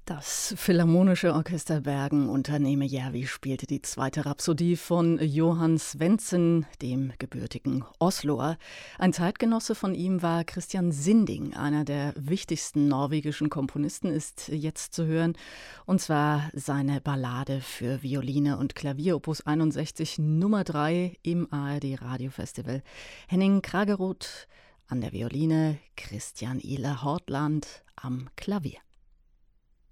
Das Philharmonische Orchester Bergen unter Neeme Järvi spielte die zweite Rhapsodie von Johann Svendsen, dem gebürtigen Osloer. Ein Zeitgenosse von ihm war Christian Sinding, einer der wichtigsten norwegischen Komponisten, ist jetzt zu hören. Und zwar seine Ballade für Violine und Klavier, Opus 61, Nummer 3 im ARD Radiofestival. Henning Krageroth an der Violine, Christian Ihler Hortland am Klavier.